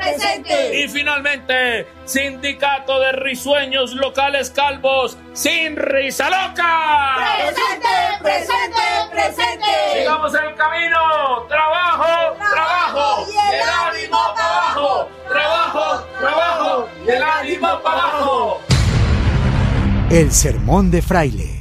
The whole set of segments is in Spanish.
presente. Y finalmente, Sindicato de Risueños Locales Calvos, sin risa loca. Presente, presente, presente. Sigamos el camino. Trabajo, trabajo. Y el ánimo para abajo. Trabajo, trabajo. Y el ánimo para abajo. El sermón de Fraile.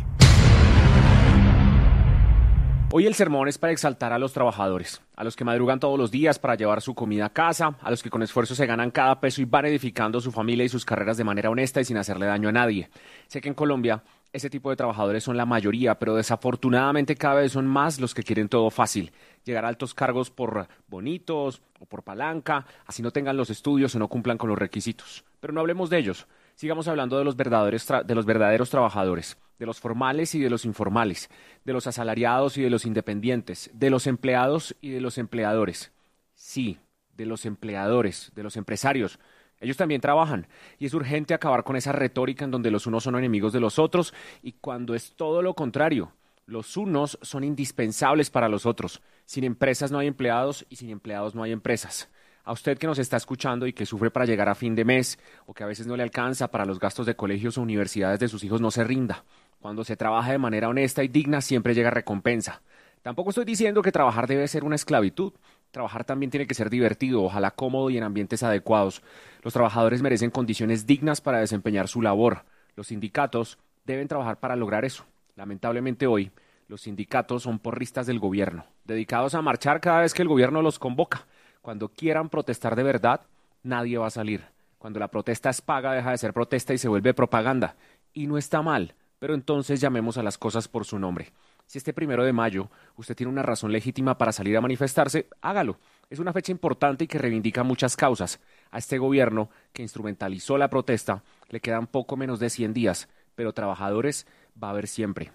Hoy el sermón es para exaltar a los trabajadores, a los que madrugan todos los días para llevar su comida a casa, a los que con esfuerzo se ganan cada peso y van edificando su familia y sus carreras de manera honesta y sin hacerle daño a nadie. Sé que en Colombia ese tipo de trabajadores son la mayoría, pero desafortunadamente cada vez son más los que quieren todo fácil, llegar a altos cargos por bonitos o por palanca, así no tengan los estudios o no cumplan con los requisitos. Pero no hablemos de ellos. Sigamos hablando de los verdaderos trabajadores, de los formales y de los informales, de los asalariados y de los independientes, de los empleados y de los empleadores. Sí, de los empleadores, de los empresarios. Ellos también trabajan y es urgente acabar con esa retórica en donde los unos son enemigos de los otros y cuando es todo lo contrario. Los unos son indispensables para los otros. Sin empresas no hay empleados y sin empleados no hay empresas. A usted que nos está escuchando y que sufre para llegar a fin de mes o que a veces no le alcanza para los gastos de colegios o universidades de sus hijos, no se rinda. Cuando se trabaja de manera honesta y digna siempre llega recompensa. Tampoco estoy diciendo que trabajar debe ser una esclavitud. Trabajar también tiene que ser divertido, ojalá cómodo y en ambientes adecuados. Los trabajadores merecen condiciones dignas para desempeñar su labor. Los sindicatos deben trabajar para lograr eso. Lamentablemente hoy, los sindicatos son porristas del gobierno, dedicados a marchar cada vez que el gobierno los convoca. Cuando quieran protestar de verdad, nadie va a salir. Cuando la protesta es paga, deja de ser protesta y se vuelve propaganda. Y no está mal, pero entonces llamemos a las cosas por su nombre. Si este 1 de mayo usted tiene una razón legítima para salir a manifestarse, hágalo. Es una fecha importante y que reivindica muchas causas. A este gobierno, que instrumentalizó la protesta, le quedan poco menos de 100 días, pero trabajadores va a haber siempre.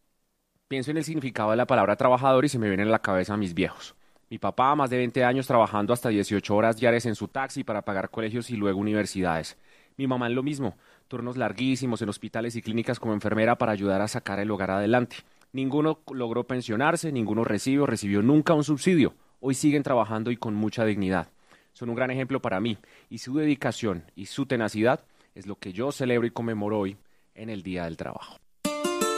Pienso en el significado de la palabra trabajador y se me vienen a la cabeza mis viejos. Mi papá, más de 20 años trabajando hasta 18 horas diarias en su taxi para pagar colegios y luego universidades. Mi mamá en lo mismo, turnos larguísimos en hospitales y clínicas como enfermera para ayudar a sacar el hogar adelante. Ninguno logró pensionarse, ninguno recibió nunca un subsidio. Hoy siguen trabajando y con mucha dignidad. Son un gran ejemplo para mí y su dedicación y su tenacidad es lo que yo celebro y conmemoro hoy en el Día del Trabajo.